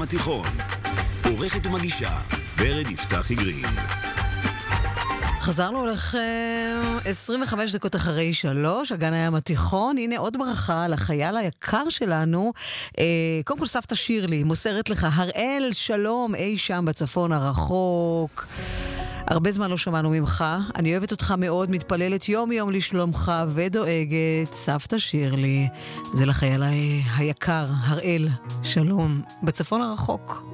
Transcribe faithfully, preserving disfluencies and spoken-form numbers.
הים התיכון. עורכת ומגישה ורד יפתחי גרין. חזרנו לכם עשרים וחמש דקות אחרי שלוש, אגן הים התיכון. הנה עוד ברכה לחייל היקר שלנו. אה, קודם כל סבתא שירלי מוסרת לך, הראל שלום אי שם בצפון הרחוק. הרבה זמן לא שמענו ממך, אני אוהבת אותך מאוד, מתפללת יום יום לשלומך ודואגת. סבתא שירלי, זה לחייל ה- היקר, הראל שלום בצפון הרחוק.